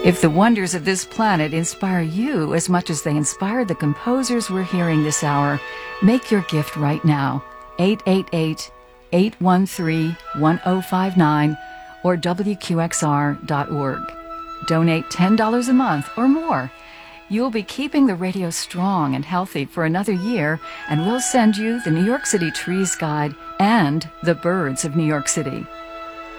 If the wonders of this planet inspire you as much as they inspire the composers we're hearing this hour, make your gift right now. 888-813-1059 or WQXR.org. Donate $10 a month or more. You'll be keeping the radio strong and healthy for another year, and we'll send you the New York City Trees Guide and the Birds of New York City.